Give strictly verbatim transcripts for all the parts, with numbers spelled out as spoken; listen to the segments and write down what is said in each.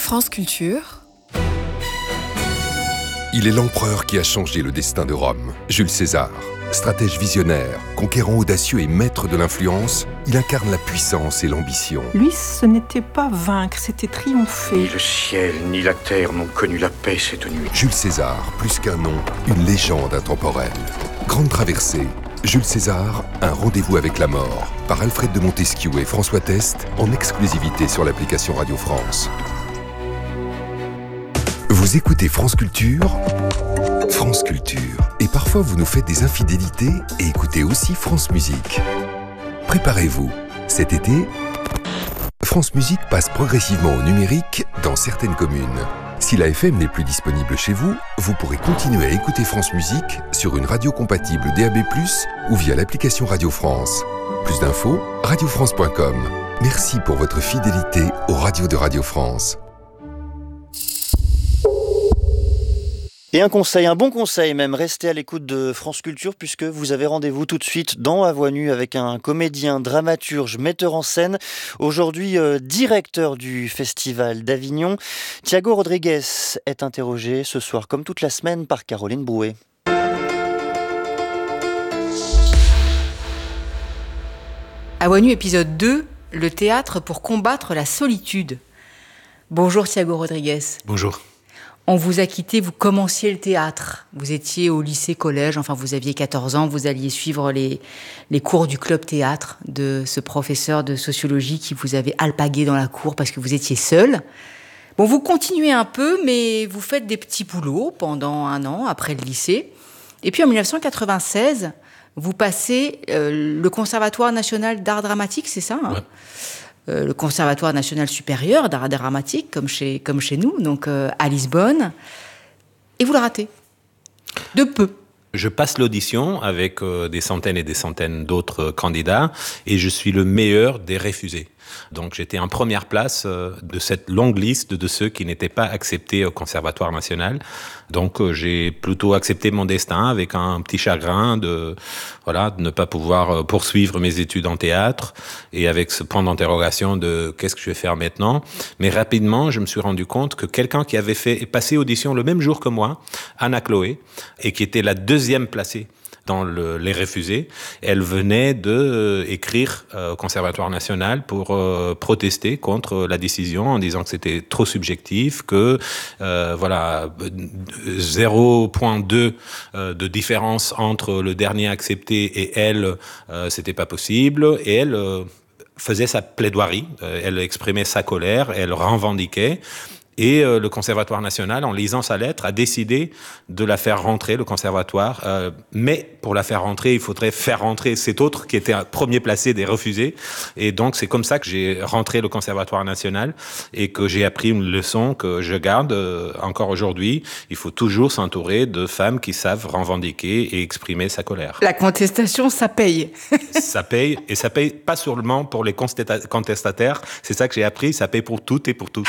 France Culture. Il est l'empereur qui a changé le destin de Rome, Jules César. Stratège visionnaire, conquérant audacieux et maître de l'influence, il incarne la puissance et l'ambition. Lui, ce n'était pas vaincre, c'était triompher. Ni le ciel, ni la terre n'ont connu la paix cette nuit. Jules César, plus qu'un nom, une légende intemporelle. Grande traversée, Jules César, un rendez-vous avec la mort, par Alfred de Montesquieu et François Test, en exclusivité sur l'application Radio France. Vous écoutez France Culture, France Culture. Et parfois vous nous faites des infidélités et écoutez aussi France Musique. Préparez-vous, cet été, France Musique passe progressivement au numérique dans certaines communes. Si la F M n'est plus disponible chez vous, vous pourrez continuer à écouter France Musique sur une radio compatible D A B plus, ou via l'application Radio France. Plus d'infos, radio france point com. Merci pour votre fidélité aux radios de Radio France. Et un conseil, un bon conseil même, restez à l'écoute de France Culture puisque vous avez rendez-vous tout de suite dans À Voix Nue avec un comédien, dramaturge, metteur en scène, aujourd'hui euh, directeur du Festival d'Avignon. Thiago Rodriguez est interrogé ce soir, comme toute la semaine, par Caroline Brouet. À Voix Nue, épisode deux, le théâtre pour combattre la solitude. Bonjour Thiago Rodriguez. Bonjour. On vous a quitté, vous commenciez le théâtre. Vous étiez au lycée-collège, enfin vous aviez quatorze ans, vous alliez suivre les, les cours du club théâtre de ce professeur de sociologie qui vous avait alpagué dans la cour parce que vous étiez seul. Bon, vous continuez un peu, mais vous faites des petits boulots pendant un an après le lycée. Et puis en dix-neuf cent quatre-vingt-seize, vous passez euh, le Conservatoire national d'art dramatique, c'est ça, hein ? Ouais. Euh, le Conservatoire national supérieur d'art dramatique, comme chez, comme chez nous, donc euh, à Lisbonne, et vous le ratez. De peu. Je passe l'audition avec euh, des centaines et des centaines d'autres euh, candidats, et je suis le meilleur des refusés. Donc j'étais en première place euh, de cette longue liste de ceux qui n'étaient pas acceptés au Conservatoire national. Donc euh, j'ai plutôt accepté mon destin avec un petit chagrin de, voilà, de ne pas pouvoir euh, poursuivre mes études en théâtre et avec ce point d'interrogation de qu'est-ce que je vais faire maintenant. Mais rapidement, je me suis rendu compte que quelqu'un qui avait fait passé audition le même jour que moi, Anna Chloé, et qui était la deuxième placée dans le, les refusés, elle venait de euh, écrire euh, au Conservatoire national pour euh, protester contre la décision en disant que c'était trop subjectif, que euh, voilà zéro virgule deux euh, de différence entre le dernier accepté et elle, euh, c'était pas possible, et elle euh, faisait sa plaidoirie, euh, elle exprimait sa colère, elle revendiquait. Et euh, le Conservatoire national, en lisant sa lettre, a décidé de la faire rentrer, le Conservatoire. Euh, mais pour la faire rentrer, il faudrait faire rentrer cet autre qui était un premier placé des refusés. Et donc, c'est comme ça que j'ai rentré le Conservatoire national et que j'ai appris une leçon que je garde euh, encore aujourd'hui. Il faut toujours s'entourer de femmes qui savent revendiquer et exprimer sa colère. La contestation, ça paye. Ça paye, et ça paye pas seulement pour les contestataires. C'est ça que j'ai appris, ça paye pour toutes et pour tous.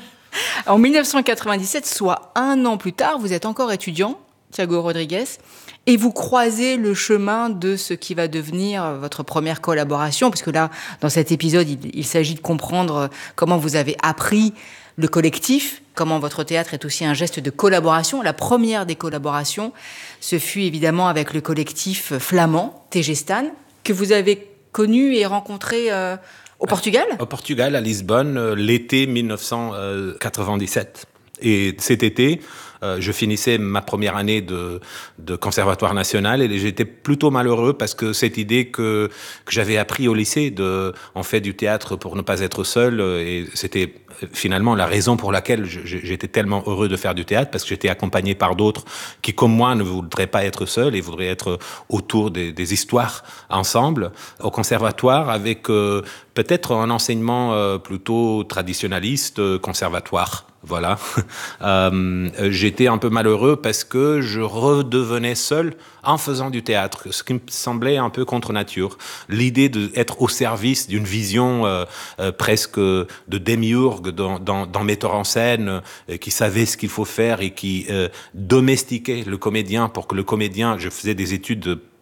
En dix-neuf cent quatre-vingt-dix-sept, soit un an plus tard, vous êtes encore étudiant, Thiago Rodriguez, et vous croisez le chemin de ce qui va devenir votre première collaboration, parce que là, dans cet épisode, il, il s'agit de comprendre comment vous avez appris le collectif, comment votre théâtre est aussi un geste de collaboration. La première des collaborations, ce fut évidemment avec le collectif flamand, Tegestan, que vous avez connu et rencontré euh, Au Portugal ? Au Portugal, à Lisbonne, l'été dix-neuf cent quatre-vingt-dix-sept. Et cet été, euh, je finissais ma première année de, de conservatoire national et j'étais plutôt malheureux parce que cette idée que, que j'avais appris au lycée de, on fait du théâtre pour ne pas être seul, et c'était finalement la raison pour laquelle je, j'étais tellement heureux de faire du théâtre, parce que j'étais accompagné par d'autres qui, comme moi, ne voudraient pas être seuls et voudraient être autour des, des histoires ensemble au conservatoire avec euh, peut-être un enseignement euh, plutôt traditionnaliste, euh, conservatoire. Voilà. euh, j'étais un peu malheureux parce que je redevenais seul en faisant du théâtre, ce qui me semblait un peu contre nature. L'idée d'être au service d'une vision euh, euh, presque de démiurge dans, dans, dans metteur en scène euh, qui savait ce qu'il faut faire et qui euh, domestiquait le comédien pour que le comédien, je faisais des études de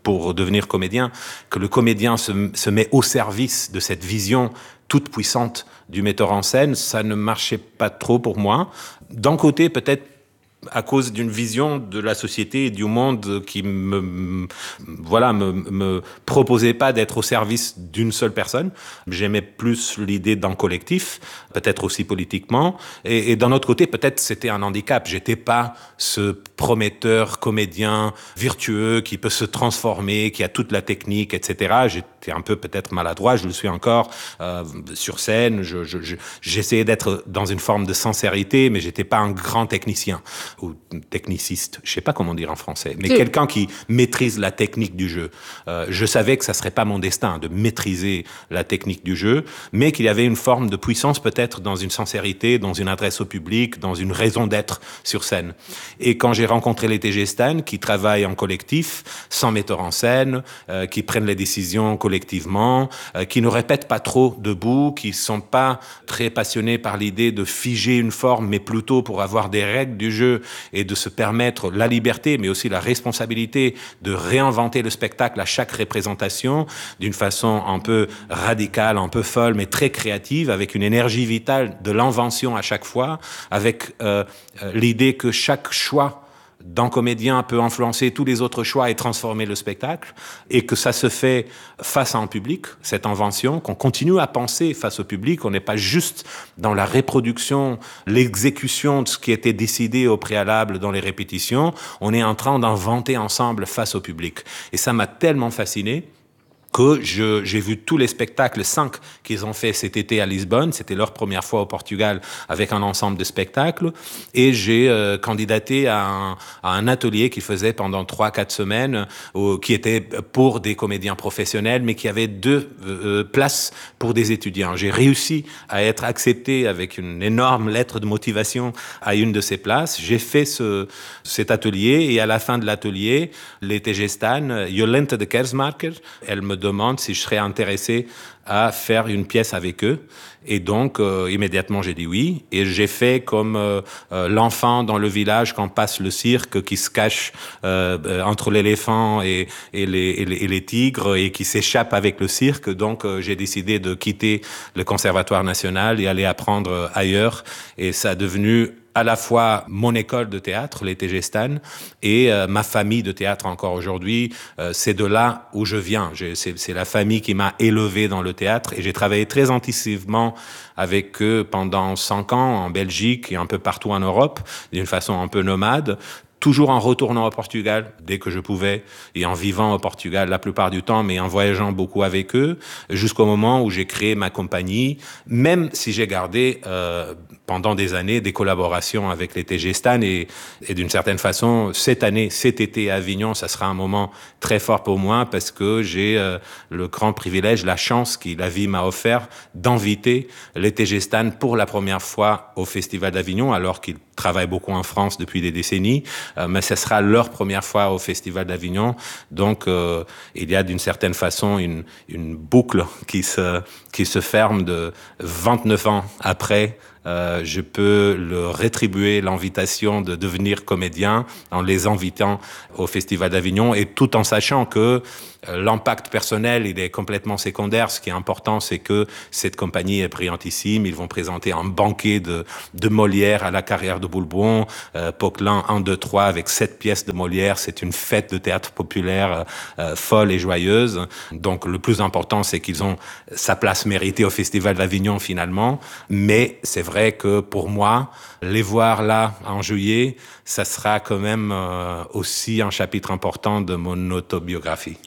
pour devenir comédien, que le comédien se, se met au service de cette vision toute puissante du metteur en scène, ça ne marchait pas trop pour moi. D'un côté, peut-être à cause d'une vision de la société et du monde qui me, me voilà, me, me proposait pas d'être au service d'une seule personne. J'aimais plus l'idée d'un collectif, peut-être aussi politiquement. Et, et d'un autre côté, peut-être c'était un handicap. J'étais pas ce prometteur comédien virtueux qui peut se transformer, qui a toute la technique, et cetera. J'étais un peu peut-être maladroit, je le suis encore euh, sur scène. Je, je, je, j'essayais d'être dans une forme de sincérité, mais j'étais pas un grand technicien ou techniciste, je sais pas comment dire en français, mais oui. Quelqu'un qui maîtrise la technique du jeu. Euh, je savais que ça serait pas mon destin de maîtriser la technique du jeu, mais qu'il y avait une forme de puissance peut-être dans une sincérité, dans une adresse au public, dans une raison d'être sur scène. Et quand j'ai rencontré les T G Stan, qui travaillent en collectif, sans metteur en scène, euh, qui prennent les décisions collectivement, euh, qui ne répètent pas trop debout, qui sont pas très passionnés par l'idée de figer une forme, mais plutôt pour avoir des règles du jeu et de se permettre la liberté, mais aussi la responsabilité de réinventer le spectacle à chaque représentation d'une façon un peu radicale, un peu folle, mais très créative, avec une énergie vitale de l'invention à chaque fois, avec euh, l'idée que chaque choix d'un comédien peut influencer tous les autres choix et transformer le spectacle, et que ça se fait face à un public, cette invention, qu'on continue à penser face au public, on n'est pas juste dans la reproduction, l'exécution de ce qui était décidé au préalable dans les répétitions, on est en train d'inventer ensemble face au public. Et ça m'a tellement fasciné que je, j'ai vu tous les spectacles, cinq qu'ils ont fait cet été à Lisbonne. C'était leur première fois au Portugal avec un ensemble de spectacles. Et j'ai euh, candidaté à un, à un atelier qu'ils faisaient pendant trois, quatre semaines, euh, qui était pour des comédiens professionnels, mais qui avait deux euh, places pour des étudiants. J'ai réussi à être accepté avec une énorme lettre de motivation à une de ces places. J'ai fait ce, cet atelier, et à la fin de l'atelier, les T G Stan, Jolente de Kersmaker, elle me demande si je serais intéressé à faire une pièce avec eux. Et donc, euh, immédiatement, j'ai dit oui. Et j'ai fait comme euh, euh, l'enfant dans le village quand passe le cirque, qui se cache euh, entre l'éléphant et, et, les, et, les, et les tigres, et qui s'échappe avec le cirque. Donc, euh, j'ai décidé de quitter le Conservatoire national et aller apprendre ailleurs. Et ça a devenu à la fois mon école de théâtre, les T G Stan, et euh, ma famille de théâtre encore aujourd'hui. Euh, c'est de là où je viens. J'ai, c'est, c'est la famille qui m'a élevé dans le théâtre, et j'ai travaillé très intensivement avec eux pendant cinq ans en Belgique et un peu partout en Europe, d'une façon un peu nomade. Toujours en retournant au Portugal dès que je pouvais, et en vivant au Portugal la plupart du temps, mais en voyageant beaucoup avec eux, jusqu'au moment où j'ai créé ma compagnie, même si j'ai gardé euh, pendant des années des collaborations avec les T G Stan, et, et d'une certaine façon, cette année, cet été à Avignon, ça sera un moment très fort pour moi, parce que j'ai euh, le grand privilège, la chance que la vie m'a offert d'inviter les T G Stan pour la première fois au Festival d'Avignon, alors qu'ils travaillent beaucoup en France depuis des décennies, euh, mais ce sera leur première fois au Festival d'Avignon. Donc, euh, il y a d'une certaine façon une, une boucle qui se, qui se ferme de vingt-neuf ans après. Euh, je peux leur rétribuer l'invitation de devenir comédien en les invitant au Festival d'Avignon, et tout en sachant que euh, l'impact personnel, il est complètement secondaire. Ce qui est important, c'est que cette compagnie est brillantissime. Ils vont présenter un banquet de, de Molière à la Carrière de Boulbon, euh, Poquelin un, deux, trois, avec sept pièces de Molière. C'est une fête de théâtre populaire euh, folle et joyeuse. Donc, le plus important, c'est qu'ils ont sa place méritée au Festival d'Avignon, finalement. Mais c'est vrai que pour moi, les voir là en juillet, ça sera quand même euh, aussi un chapitre important de mon autobiographie.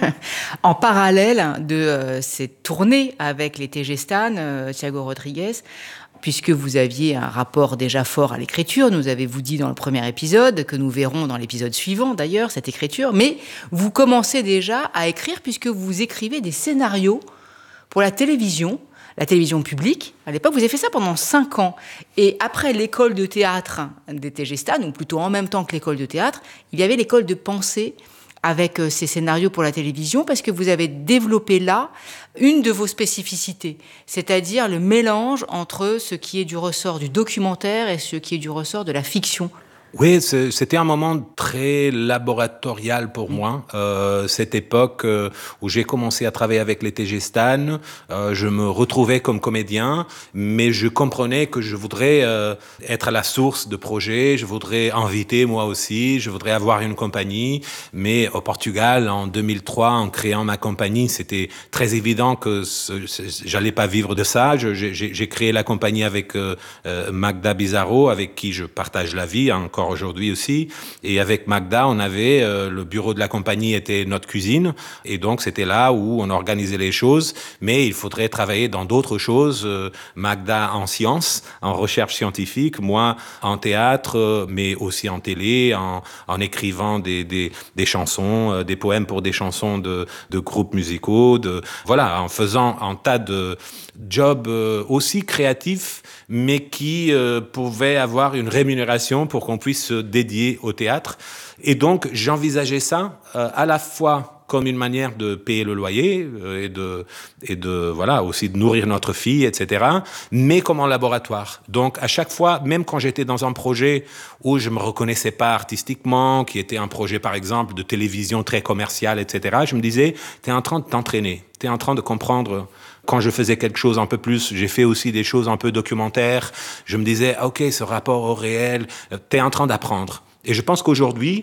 En parallèle de euh, cette tournée avec les T G Stan, euh, Thiago Rodrigues, puisque vous aviez un rapport déjà fort à l'écriture, nous avez-vous dit dans le premier épisode, que nous verrons dans l'épisode suivant d'ailleurs, cette écriture, mais vous commencez déjà à écrire puisque vous écrivez des scénarios pour la télévision, la télévision publique. À l'époque, vous avez fait ça pendant cinq ans. Et après l'école de théâtre des T G Stan, ou plutôt en même temps que l'école de théâtre, il y avait l'école de pensée avec ces scénarios pour la télévision, parce que vous avez développé là une de vos spécificités, c'est-à-dire le mélange entre ce qui est du ressort du documentaire et ce qui est du ressort de la fiction. Oui, c'était un moment très laboratorial pour moi. Euh, cette époque euh, où j'ai commencé à travailler avec les T G Stan, euh, je me retrouvais comme comédien, mais je comprenais que je voudrais euh, être à la source de projets, je voudrais inviter moi aussi, je voudrais avoir une compagnie. Mais au Portugal, en deux mille trois, en créant ma compagnie, c'était très évident que ce, ce, j'allais pas vivre de ça. Je, j'ai, j'ai créé la compagnie avec euh, euh, Magda Bizarro, avec qui je partage la vie encore aujourd'hui aussi. Et avec Magda, on avait euh, le bureau de la compagnie était notre cuisine, et donc c'était là où on organisait les choses. Mais il faudrait travailler dans d'autres choses. Euh, Magda en sciences, en recherche scientifique, moi en théâtre, euh, mais aussi en télé, en, en écrivant des, des, des chansons, euh, des poèmes pour des chansons de, de groupes musicaux, de voilà, en faisant un tas de jobs euh, aussi créatifs, mais qui euh, pouvaient avoir une rémunération pour qu'on puisse se dédier au théâtre. Et donc, j'envisageais ça euh, à la fois comme une manière de payer le loyer euh, et de et de voilà aussi de nourrir notre fille, et cetera. Mais comme en laboratoire. Donc, à chaque fois, même quand j'étais dans un projet où je me reconnaissais pas artistiquement, qui était un projet par exemple de télévision très commercial, et cetera, je me disais, t'es en train de t'entraîner, t'es en train de comprendre. Quand je faisais quelque chose un peu plus, j'ai fait aussi des choses un peu documentaires. Je me disais, ok, ce rapport au réel, t'es en train d'apprendre. Et je pense qu'aujourd'hui,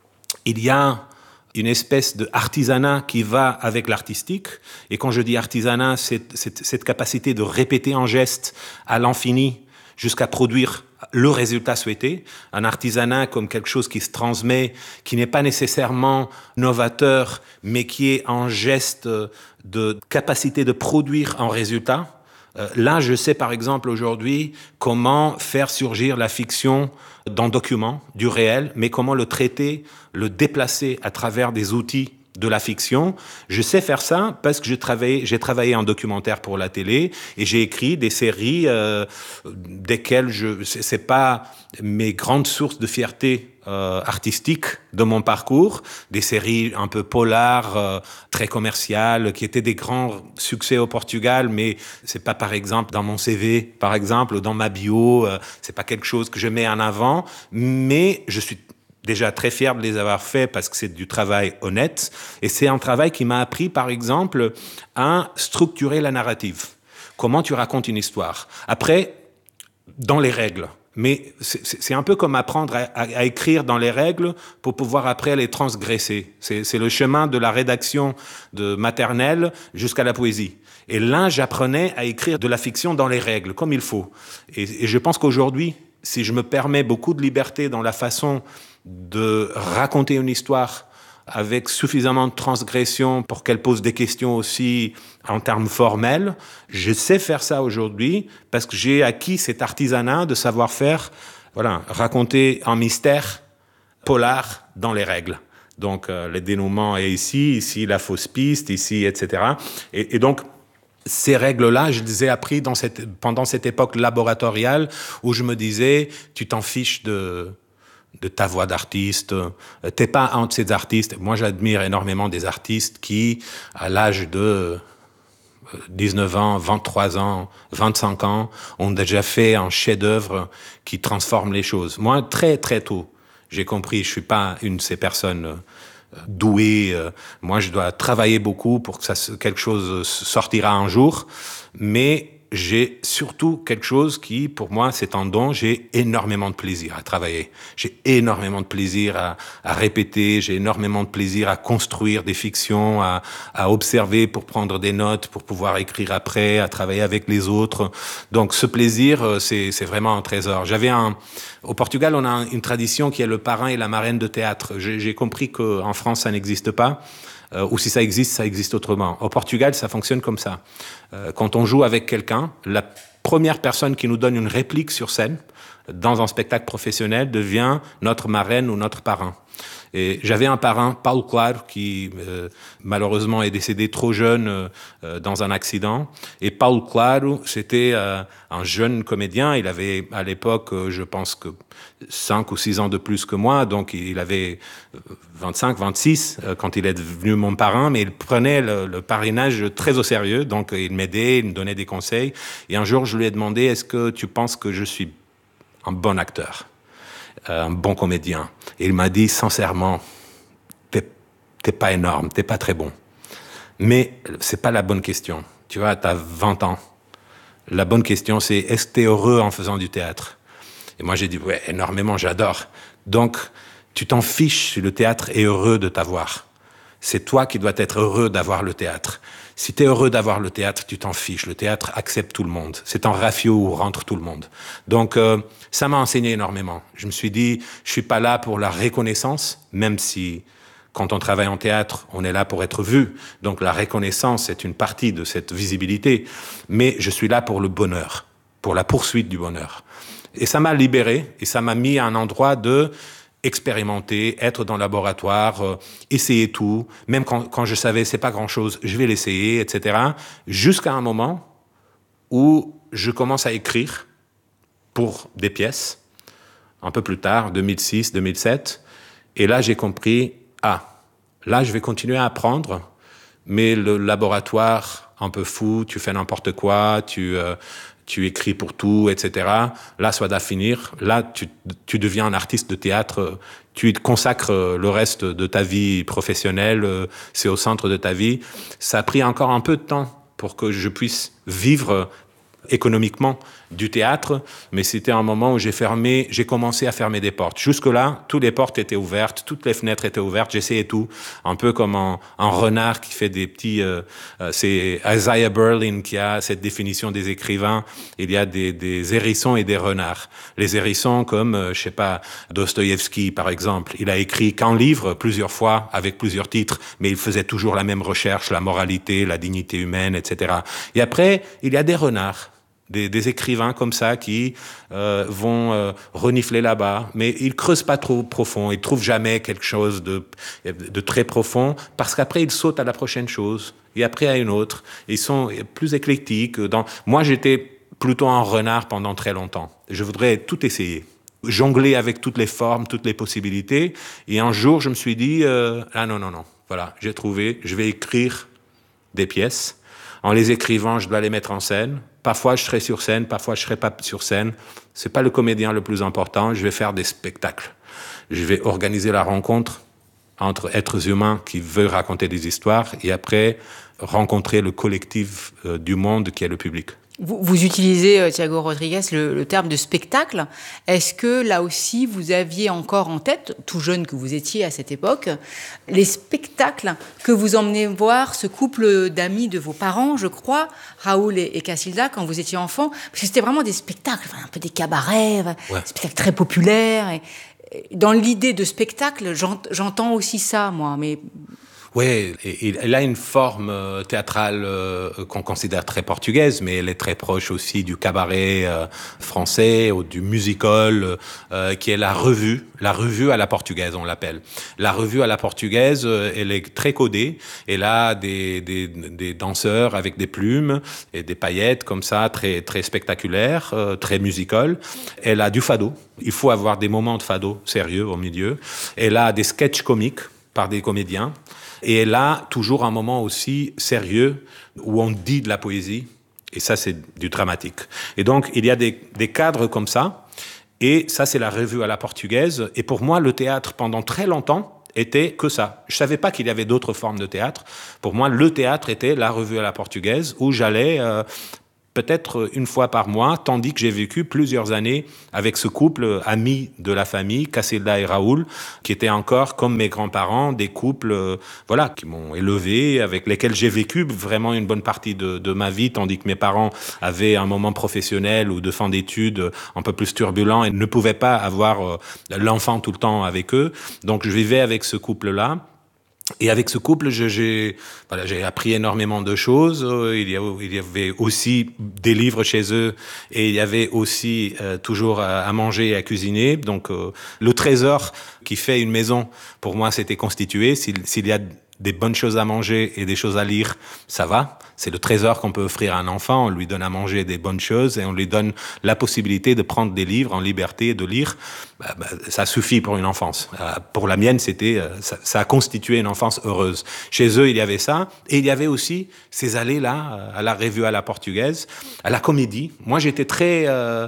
il y a une espèce de artisanat qui va avec l'artistique. Et quand je dis artisanat, c'est, c'est cette capacité de répéter un geste à l'infini jusqu'à produire le résultat souhaité. Un artisanat comme quelque chose qui se transmet, qui n'est pas nécessairement novateur, mais qui est un geste de capacité de produire un résultat. Euh, là, je sais par exemple aujourd'hui comment faire surgir la fiction d'un document, du réel, mais comment le traiter, le déplacer à travers des outils de la fiction. Je sais faire ça parce que j'ai travaillé, j'ai travaillé en documentaire pour la télé et j'ai écrit des séries euh, desquelles je, c'est, c'est pas mes grandes sources de fierté euh, artistique de mon parcours, des séries un peu polars, euh, très commerciales, qui étaient des grands succès au Portugal, mais c'est pas par exemple dans mon C V, par exemple, ou dans ma bio, euh, c'est pas quelque chose que je mets en avant, mais je suis déjà très fier de les avoir faits parce que c'est du travail honnête. Et c'est un travail qui m'a appris, par exemple, à structurer la narrative. Comment tu racontes une histoire. Après, dans les règles. Mais c'est, c'est un peu comme apprendre à, à, à écrire dans les règles pour pouvoir après les transgresser. C'est, c'est le chemin de la rédaction de maternelle jusqu'à la poésie. Et là, j'apprenais à écrire de la fiction dans les règles, comme il faut. Et, et je pense qu'aujourd'hui, si je me permets beaucoup de liberté dans la façon de raconter une histoire avec suffisamment de transgression pour qu'elle pose des questions aussi en termes formels, je sais faire ça aujourd'hui parce que j'ai acquis cet artisanat de savoir faire, voilà, raconter un mystère polar dans les règles. Donc, euh, le dénouement est ici, ici la fausse piste, ici, et cetera. Et, et donc, ces règles-là, je les ai appris dans cette, pendant cette époque laboratoriale où je me disais, tu t'en fiches de, de ta voix d'artiste, t'es pas un de ces artistes. Moi, j'admire énormément des artistes qui, à l'âge de dix-neuf ans, vingt-trois ans, vingt-cinq ans, ont déjà fait un chef-d'œuvre qui transforme les choses. Moi, très, très tôt, j'ai compris, je suis pas une de ces personnes doué. Moi, je dois travailler beaucoup pour que ça, quelque chose sortira un jour. Mais j'ai surtout quelque chose qui, pour moi, c'est un don. J'ai énormément de plaisir à travailler. J'ai énormément de plaisir à, à répéter. J'ai énormément de plaisir à construire des fictions, à, à observer pour prendre des notes, pour pouvoir écrire après, à travailler avec les autres. Donc, ce plaisir, c'est, c'est vraiment un trésor. J'avais un, au Portugal, on a une tradition qui est le parrain et la marraine de théâtre. J'ai, j'ai compris qu'en France, ça n'existe pas. Euh, ou si ça existe, ça existe autrement. Au Portugal, ça fonctionne comme ça. Euh, quand on joue avec quelqu'un, la première personne qui nous donne une réplique sur scène, dans un spectacle professionnel, devient notre marraine ou notre parrain. Et j'avais un parrain, Paulo Claro, qui euh, malheureusement est décédé trop jeune euh, dans un accident. Et Paulo Claro, c'était euh, un jeune comédien. Il avait à l'époque, euh, je pense que cinq ou six ans de plus que moi. Donc il avait vingt-cinq, vingt-six euh, quand il est devenu mon parrain. Mais il prenait le, le parrainage très au sérieux. Donc il m'aidait, il me donnait des conseils. Et un jour, je lui ai demandé, est-ce que tu penses que je suis un bon acteur ? un bon comédien. Et il m'a dit sincèrement, t'es, t'es pas énorme, t'es pas très bon. Mais c'est pas la bonne question. Tu vois, t'as vingt ans. La bonne question, c'est est-ce que t'es heureux en faisant du théâtre? Et moi, j'ai dit, ouais, énormément, j'adore. Donc, tu t'en fiches si le théâtre est heureux de t'avoir. C'est toi qui dois être heureux d'avoir le théâtre. Si t'es heureux d'avoir le théâtre, tu t'en fiches. Le théâtre accepte tout le monde. C'est en rafio où rentre tout le monde. Donc, euh, ça m'a enseigné énormément. Je me suis dit, je suis pas là pour la reconnaissance, même si, quand on travaille en théâtre, on est là pour être vu. Donc, la reconnaissance est une partie de cette visibilité. Mais je suis là pour le bonheur, pour la poursuite du bonheur. Et ça m'a libéré, et ça m'a mis à un endroit de expérimenter, être dans le laboratoire, euh, essayer tout, même quand, quand je savais c'est pas grand-chose, je vais l'essayer, et cetera. Jusqu'à un moment où je commence à écrire pour des pièces, un peu plus tard, deux mille six, deux mille sept, et là j'ai compris, ah, là je vais continuer à apprendre, mais le laboratoire un peu fou, tu fais n'importe quoi, tu... Euh, tu écris pour tout, et cetera. Là, ça doit finir. Là, tu, tu deviens un artiste de théâtre. Tu te consacres le reste de ta vie professionnelle. C'est au centre de ta vie. Ça a pris encore un peu de temps pour que je puisse vivre économiquement du théâtre, mais c'était un moment où j'ai fermé, j'ai commencé à fermer des portes. Jusque-là, toutes les portes étaient ouvertes, toutes les fenêtres étaient ouvertes, j'essayais tout, un peu comme un, un renard qui fait des petits... Euh, euh, c'est Isaiah Berlin qui a cette définition des écrivains. Il y a des, des hérissons et des renards. Les hérissons comme, euh, je sais pas, Dostoïevski par exemple, il a écrit qu'un livre plusieurs fois avec plusieurs titres, mais il faisait toujours la même recherche, la moralité, la dignité humaine, et cetera. Et après, il y a des renards. Des, des écrivains comme ça qui euh, vont euh, renifler là-bas, mais ils creusent pas trop profond, ils trouvent jamais quelque chose de, de très profond, parce qu'après ils sautent à la prochaine chose, et après à une autre. Ils sont plus éclectiques. Dans... Moi, j'étais plutôt un renard pendant très longtemps. Je voudrais tout essayer, jongler avec toutes les formes, toutes les possibilités. Et un jour, je me suis dit, euh, ah non, non, non, voilà, j'ai trouvé, je vais écrire des pièces. En les écrivant, je dois les mettre en scène. Parfois, je serai sur scène, parfois, je serai pas sur scène. C'est pas le comédien le plus important. Je vais faire des spectacles. Je vais organiser la rencontre entre êtres humains qui veulent raconter des histoires et après, rencontrer le collectif euh, du monde qui est le public. Vous, vous utilisez, Thiago Rodrigues, le, le terme de spectacle. Est-ce que, là aussi, vous aviez encore en tête, tout jeune que vous étiez à cette époque, les spectacles que vous emmenez voir ce couple d'amis de vos parents, je crois, Raoul et, et Casilda, quand vous étiez enfant? Parce que c'était vraiment des spectacles, un peu des cabarets, ouais. Des spectacles très populaires. Et, et dans l'idée de spectacle, j'ent, j'entends aussi ça, moi, mais... Oui, elle a une forme théâtrale qu'on considère très portugaise, mais elle est très proche aussi du cabaret français ou du musical, qui est la revue, la revue à la portugaise, on l'appelle. La revue à la portugaise, elle est très codée. Elle a des, des, des danseurs avec des plumes et des paillettes comme ça, très, très spectaculaires, très musical. Elle a du fado. Il faut avoir des moments de fado sérieux au milieu. Elle a des sketchs comiques par des comédiens. Et elle a toujours un moment aussi sérieux où on dit de la poésie. Et ça, c'est du dramatique. Et donc, il y a des, des cadres comme ça. Et ça, c'est la revue à la portugaise. Et pour moi, le théâtre, pendant très longtemps, était que ça. Je savais pas qu'il y avait d'autres formes de théâtre. Pour moi, le théâtre était la revue à la portugaise où j'allais... Euh, peut-être une fois par mois, tandis que j'ai vécu plusieurs années avec ce couple ami de la famille, Casilda et Raoul, qui étaient encore comme mes grands-parents, des couples euh, voilà, qui m'ont élevé, avec lesquels j'ai vécu vraiment une bonne partie de, de ma vie, tandis que mes parents avaient un moment professionnel ou de fin d'études un peu plus turbulent et ne pouvaient pas avoir euh, l'enfant tout le temps avec eux. Donc je vivais avec ce couple-là. Et avec ce couple, je, j'ai, voilà, j'ai appris énormément de choses. Il y, a, il y avait aussi des livres chez eux et il y avait aussi euh, toujours à, à manger et à cuisiner. Donc, euh, le trésor qui fait une maison, pour moi, c'était constitué. S'il, s'il y a des bonnes choses à manger et des choses à lire, ça va. C'est le trésor qu'on peut offrir à un enfant. On lui donne à manger des bonnes choses et on lui donne la possibilité de prendre des livres en liberté, de lire. Bah, bah, ça suffit pour une enfance. Euh, pour la mienne, c'était, euh, ça, ça a constitué une enfance heureuse. Chez eux, il y avait ça. Et il y avait aussi ces allées-là, à la revue à la portugaise, à la comédie. Moi, j'étais très... Euh,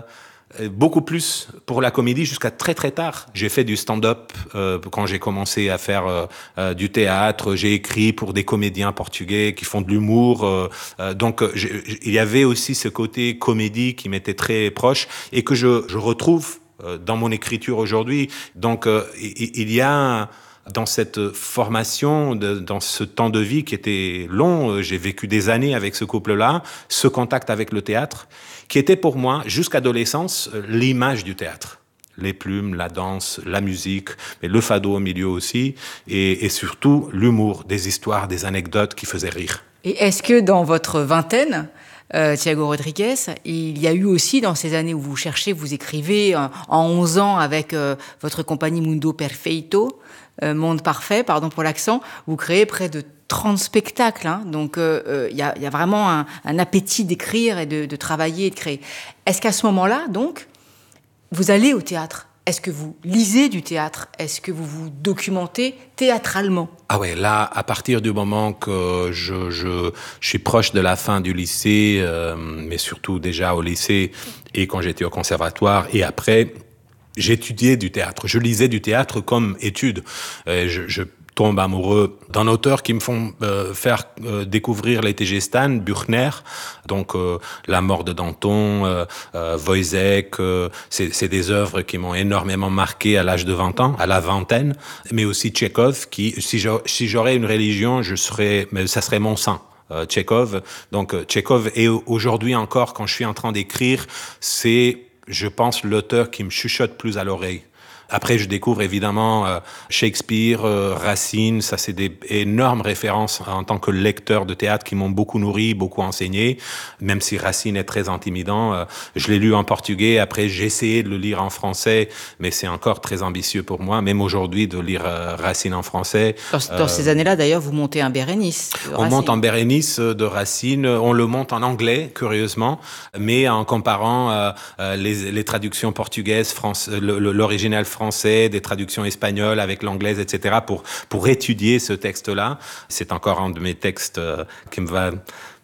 beaucoup plus pour la comédie jusqu'à très très tard. J'ai fait du stand-up euh, quand j'ai commencé à faire euh, euh, du théâtre. J'ai écrit pour des comédiens portugais qui font de l'humour. Euh, euh, donc il y avait aussi ce côté comédie qui m'était très proche et que je, je retrouve euh, dans mon écriture aujourd'hui. Donc euh, il, il y a dans cette formation, de, dans ce temps de vie qui était long, j'ai vécu des années avec ce couple-là, ce contact avec le théâtre, qui était pour moi, jusqu'à l'adolescence, l'image du théâtre. Les plumes, la danse, la musique, mais le fado au milieu aussi, et, et surtout l'humour, des histoires, des anecdotes qui faisaient rire. Et est-ce que dans votre vingtaine, euh, Thiago Rodrigues, il y a eu aussi dans ces années où vous cherchez, vous écrivez euh, en onze ans avec euh, votre compagnie Mundo Perfeito, euh, Monde Parfait, pardon pour l'accent, vous créez près de trente spectacles, hein, donc il euh, euh, y, a, y a vraiment un, un appétit d'écrire et de, de travailler et de créer. Est-ce qu'à ce moment-là, donc, vous allez au théâtre ? Est-ce que vous lisez du théâtre ? Est-ce que vous vous documentez théâtralement ? Ah ouais, là, à partir du moment que je, je, je suis proche de la fin du lycée, euh, mais surtout déjà au lycée et quand j'étais au conservatoire et après, j'étudiais du théâtre. Je lisais du théâtre comme étude. Euh, je, je tombe amoureux d'un auteur qui me font euh, faire euh, découvrir les T G Stan, Buchner, donc euh, La mort de Danton, euh, euh, Wojciech, euh, c'est, c'est des œuvres qui m'ont énormément marqué à l'âge de vingt ans, à la vingtaine, mais aussi Tchekhov, qui, si, je, si j'aurais une religion, je serais, mais ça serait mon sang. Euh, Tchekhov, donc euh, Tchekhov, et aujourd'hui encore, quand je suis en train d'écrire, c'est, je pense, l'auteur qui me chuchote plus à l'oreille. Après, je découvre évidemment euh, Shakespeare, euh, Racine, ça c'est des énormes références en tant que lecteur de théâtre qui m'ont beaucoup nourri, beaucoup enseigné, même si Racine est très intimidant. Euh, je l'ai lu en portugais, après j'ai essayé de le lire en français, mais c'est encore très ambitieux pour moi, même aujourd'hui, de lire euh, Racine en français. Dans, dans euh, ces années-là, d'ailleurs, vous montez un Bérénice. On monte en Bérénice de Racine, on le monte en anglais, curieusement, mais en comparant euh, euh, les, les traductions portugaises, France, le, le, l'original français, des traductions espagnoles avec l'anglaise, et cetera, pour, pour étudier ce texte-là. C'est encore un de mes textes euh, qui me va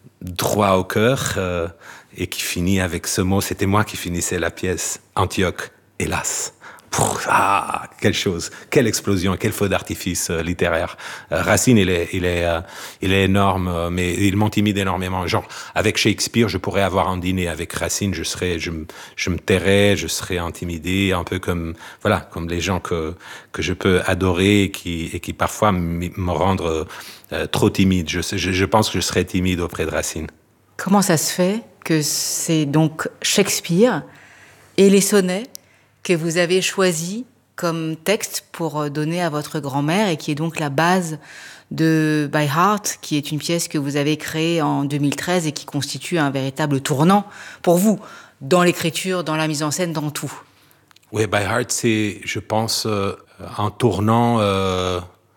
droit au cœur euh, et qui finit avec ce mot. C'était moi qui finissais la pièce. Antioche, hélas. Pouf, ah, quelle chose, quelle explosion, quel feu d'artifice euh, littéraire. Euh, Racine, il est, il est, euh, il est énorme, euh, mais il m'intimide énormément. Genre, avec Shakespeare, je pourrais avoir un dîner. Avec Racine, je serais, je, je me tairais, je serais intimidé, un peu comme, voilà, comme les gens que que je peux adorer et qui et qui parfois me rendent euh, trop timide. Je, je, je pense que je serais timide auprès de Racine. Comment ça se fait que c'est donc Shakespeare et les sonnets que vous avez choisi comme texte pour donner à votre grand-mère et qui est donc la base de By Heart, qui est une pièce que vous avez créée en deux mille treize et qui constitue un véritable tournant pour vous, dans l'écriture, dans la mise en scène, dans tout. Oui, By Heart, c'est, je pense, euh, un tournant euh,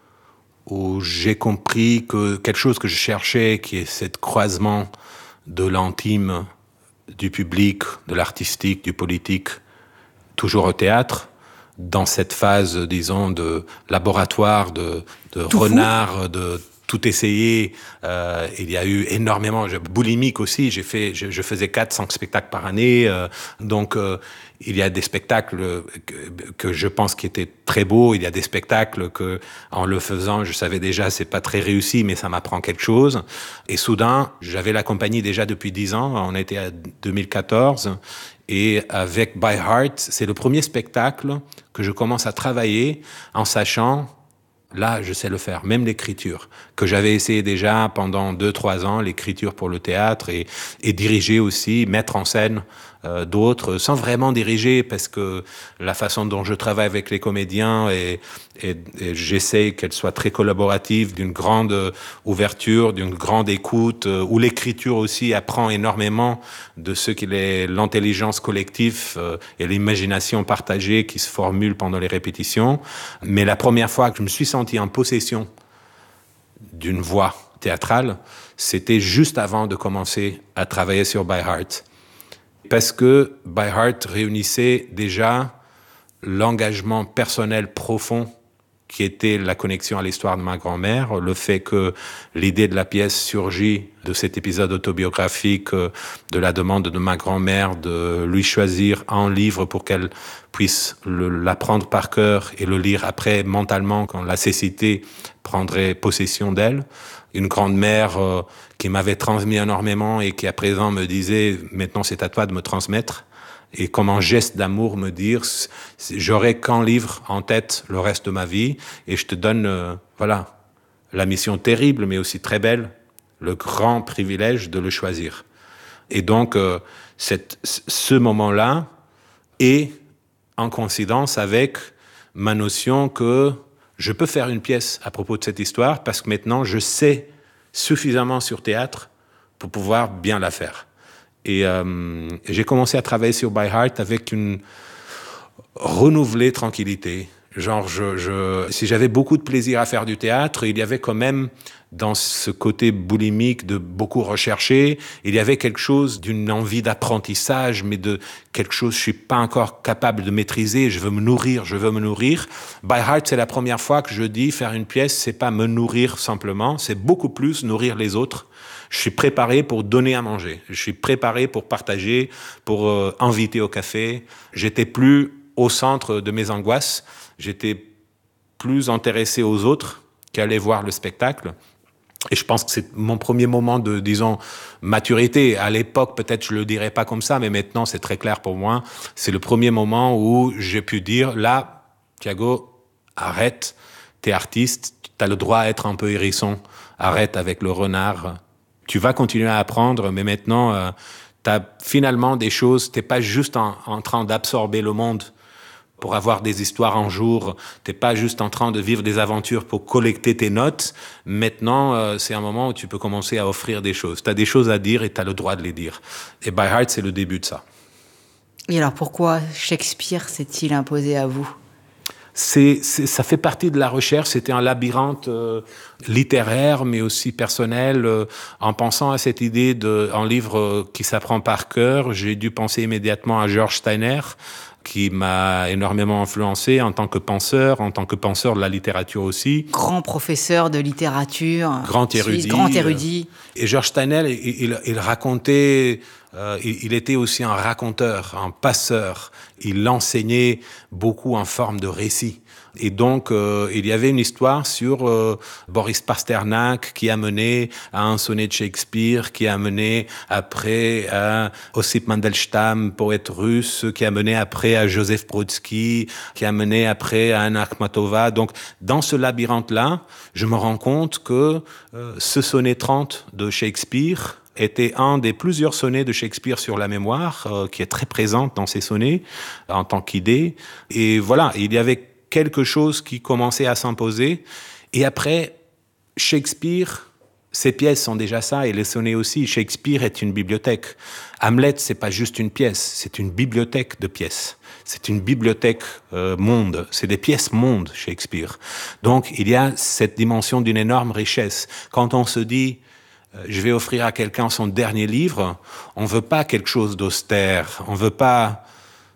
où j'ai compris que quelque chose que je cherchais, qui est ce croisement de l'intime, du public, de l'artistique, du politique, toujours au théâtre, dans cette phase, disons, de laboratoire, de, de renard, de tout essayer. Euh, il y a eu énormément, je, boulimique aussi, j'ai fait, je, je faisais quatre, cinq spectacles par année. Euh, donc, euh, il y a des spectacles que, que je pense qui étaient très beaux. Il y a des spectacles que, en le faisant, je savais déjà, c'est pas très réussi, mais ça m'apprend quelque chose. Et soudain, j'avais la compagnie déjà depuis dix ans. On était à deux mille quatorze. Et avec By Heart, c'est le premier spectacle que je commence à travailler en sachant, là, je sais le faire, même l'écriture, que j'avais essayé déjà pendant deux, trois ans, l'écriture pour le théâtre et, et diriger aussi, mettre en scène euh, d'autres, sans vraiment diriger, parce que la façon dont je travaille avec les comédiens et, et, et j'essaie qu'elle soit très collaborative, d'une grande ouverture, d'une grande écoute, euh, où l'écriture aussi apprend énormément de ce qu'il est l'intelligence collective euh, et l'imagination partagée qui se formule pendant les répétitions. Mais la première fois que je me suis senti en possession d'une voix théâtrale, c'était juste avant de commencer à travailler sur By Heart. Parce que By Heart réunissait déjà l'engagement personnel profond qui était la connexion à l'histoire de ma grand-mère, le fait que l'idée de la pièce surgit de cet épisode autobiographique, de la demande de ma grand-mère de lui choisir un livre pour qu'elle puisse le, l'apprendre par cœur et le lire après mentalement quand la cécité prendrait possession d'elle. Une grande-mère euh, qui m'avait transmis énormément et qui à présent me disait « maintenant c'est à toi de me transmettre ». Et comme un geste d'amour me dire « j'aurai qu'un livre en tête le reste de ma vie et je te donne euh, voilà la mission terrible mais aussi très belle, le grand privilège de le choisir ». Et donc euh, cette, ce moment-là est en coïncidence avec ma notion que je peux faire une pièce à propos de cette histoire parce que maintenant je sais suffisamment sur théâtre pour pouvoir bien la faire. Et euh, j'ai commencé à travailler sur By Heart avec une renouvelée tranquillité. Genre, je, je, si j'avais beaucoup de plaisir à faire du théâtre, il y avait quand même, dans ce côté boulimique de beaucoup rechercher, il y avait quelque chose d'une envie d'apprentissage, mais de quelque chose que je suis pas encore capable de maîtriser. Je veux me nourrir, je veux me nourrir. By Heart, c'est la première fois que je dis faire une pièce, c'est pas me nourrir simplement, c'est beaucoup plus nourrir les autres. Je suis préparé pour donner à manger. Je suis préparé pour partager, pour euh, inviter au café. J'étais plus au centre de mes angoisses. J'étais plus intéressé aux autres qu'à aller voir le spectacle. Et je pense que c'est mon premier moment de, disons, maturité. À l'époque, peut-être je le dirais pas comme ça, mais maintenant c'est très clair pour moi. C'est le premier moment où j'ai pu dire, là, Thiago, arrête, t'es artiste, t'as le droit à être un peu hérisson. Arrête avec le renard. Tu vas continuer à apprendre, mais maintenant, euh, t'as finalement des choses, t'es pas juste en, en train d'absorber le monde pour avoir des histoires un jour, t'es pas juste en train de vivre des aventures pour collecter tes notes. Maintenant, euh, c'est un moment où tu peux commencer à offrir des choses. T'as des choses à dire et t'as le droit de les dire. Et By Heart, c'est le début de ça. Et alors pourquoi Shakespeare s'est-il imposé à vous ? C'est, c'est, ça fait partie de la recherche. C'était un labyrinthe euh, littéraire, mais aussi personnel. Euh, en pensant à cette idée d'un livre euh, qui s'apprend par cœur, j'ai dû penser immédiatement à George Steiner, qui m'a énormément influencé en tant que penseur, en tant que penseur de la littérature aussi. Grand professeur de littérature. Grand érudit. Suisse, grand érudit. Et George Steiner, il, il, il racontait... Euh, il, il était aussi un raconteur, un passeur. Il enseignait beaucoup en forme de récit. Et donc, euh, il y avait une histoire sur euh, Boris Pasternak qui a mené à un sonnet de Shakespeare, qui a mené après à Ossip Mandelstam, poète russe, qui a mené après à Joseph Brodsky, qui a mené après à Anna Akhmatova. Donc, dans ce labyrinthe-là, je me rends compte que euh, ce sonnet trente de Shakespeare était un des plusieurs sonnets de Shakespeare sur la mémoire, euh, qui est très présente dans ces sonnets, en tant qu'idée. Et voilà, il y avait quelque chose qui commençait à s'imposer. Et après, Shakespeare, ses pièces sont déjà ça, et les sonnets aussi. Shakespeare est une bibliothèque. Hamlet, c'est pas juste une pièce, c'est une bibliothèque de pièces. C'est une bibliothèque euh, monde. C'est des pièces monde, Shakespeare. Donc, il y a cette dimension d'une énorme richesse. Quand on se dit je vais offrir à quelqu'un son dernier livre, on veut pas quelque chose d'austère, on veut pas,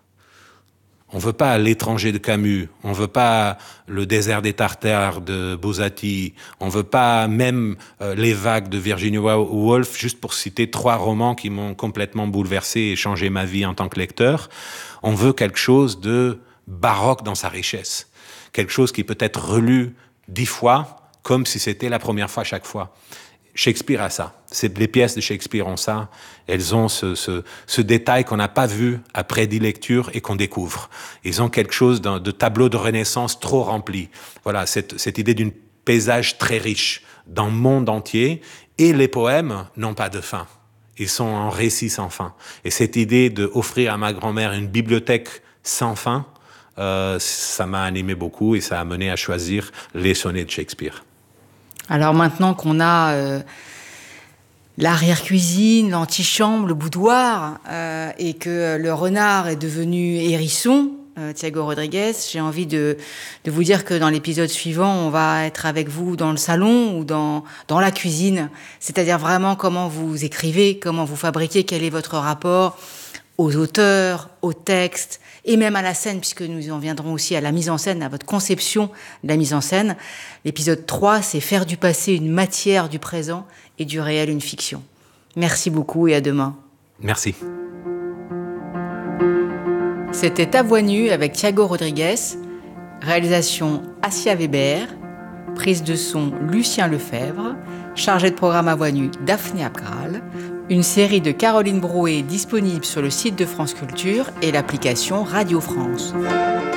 on veut pas L'étranger de Camus, on veut pas Le désert des Tartares de Buzzati, on veut pas même euh, Les vagues de Virginia Woolf, juste pour citer trois romans qui m'ont complètement bouleversé et changé ma vie en tant que lecteur. On veut quelque chose de baroque dans sa richesse, quelque chose qui peut être relu dix fois, comme si c'était la première fois chaque fois. Shakespeare a ça. C'est, les pièces de Shakespeare ont ça. Elles ont ce, ce, ce détail qu'on n'a pas vu après dix lectures et qu'on découvre. Ils ont quelque chose de, de tableau de Renaissance trop rempli. Voilà, cette, cette idée d'un paysage très riche dans le monde entier. Et les poèmes n'ont pas de fin. Ils sont en récit sans fin. Et cette idée d'offrir à ma grand-mère une bibliothèque sans fin, euh, ça m'a animé beaucoup et ça a mené à choisir les sonnets de Shakespeare. Alors maintenant qu'on a euh, l'arrière-cuisine, l'antichambre, le boudoir, euh, et que le renard est devenu hérisson, euh, Thiago Rodrigues, j'ai envie de, de vous dire que dans l'épisode suivant, on va être avec vous dans le salon ou dans, dans la cuisine, c'est-à-dire vraiment comment vous écrivez, comment vous fabriquez, quel est votre rapport aux auteurs, aux textes et même à la scène, puisque nous en viendrons aussi à la mise en scène, à votre conception de la mise en scène. L'épisode trois, c'est faire du passé une matière du présent et du réel une fiction. Merci beaucoup et à demain. Merci. C'était À Voix nue avec Thiago Rodrigues, réalisation Assia Weber, prise de son Lucien Lefebvre, chargé de programme À Voix nue Daphné Abgral, une série de Caroline Brouet disponible sur le site de France Culture et l'application Radio France.